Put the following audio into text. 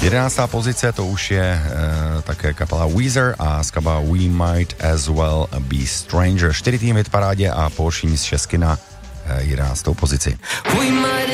11. pozice, to už je také kapela Weezer a skladba We Might As Well Be Stranger. 4 týmy v parádě a Paul Sheen z 6 na 11. pozici.